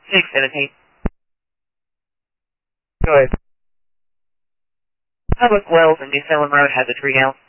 617. Go ahead. Public Wells and New Salem Road has a tree down.